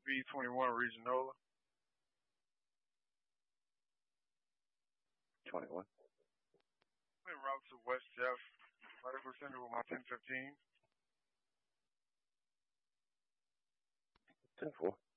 B21 Regionola. 21. En route to West Jeff Medical Center with my 1015. 10-4.